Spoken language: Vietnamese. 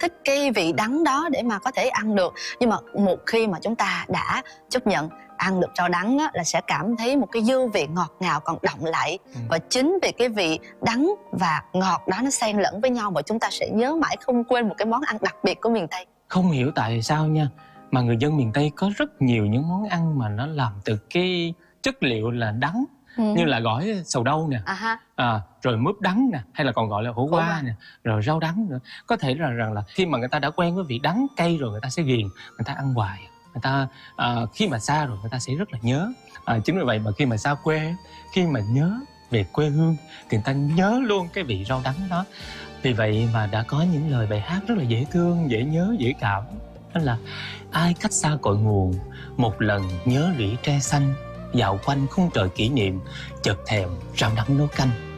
thích cái vị đắng đó để mà có thể ăn được. Nhưng mà một khi mà chúng ta đã chấp nhận ăn được rau đắng á, là sẽ cảm thấy một cái dư vị ngọt ngào còn đọng lại. Và chính vì cái vị đắng và ngọt đó nó xen lẫn với nhau mà chúng ta sẽ nhớ mãi không quên một cái món ăn đặc biệt của miền Tây. Không hiểu tại sao nha, mà người dân miền Tây có rất nhiều những món ăn mà nó làm từ cái chất liệu là đắng. Như là gỏi sầu đâu nè, rồi mướp đắng nè, hay là còn gọi là hổ qua nè, rồi rau đắng nữa. Có thể rằng là khi mà người ta đã quen với vị đắng cay rồi, người ta sẽ ghiền, người ta ăn hoài. Người ta khi mà xa rồi người ta sẽ rất là nhớ. Chính vì vậy mà khi mà xa quê, khi mà nhớ về quê hương thì người ta nhớ luôn cái vị rau đắng đó. Vì vậy mà đã có những lời bài hát rất là dễ thương, dễ nhớ, dễ cảm. Đó là ai cách xa cội nguồn, một lần nhớ rỉ tre xanh, dạo quanh khung trời kỷ niệm, chợt thèm rau đắng nấu canh.